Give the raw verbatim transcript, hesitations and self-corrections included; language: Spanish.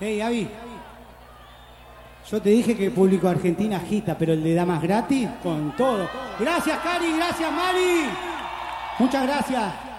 Hey, Avi. Yo te dije que el público de Argentina agita, pero el de damas gratis, con todo. Gracias, Cari, gracias, Mari. Muchas gracias.